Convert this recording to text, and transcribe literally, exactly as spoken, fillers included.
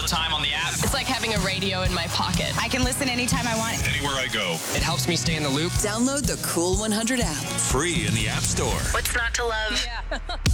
time on the app. It's like having a radio in my pocket. I can listen anytime I want. Anywhere I go. It helps me stay in the loop. Download the Cool one hundred app. Free in the App Store. What's not to love? Yeah.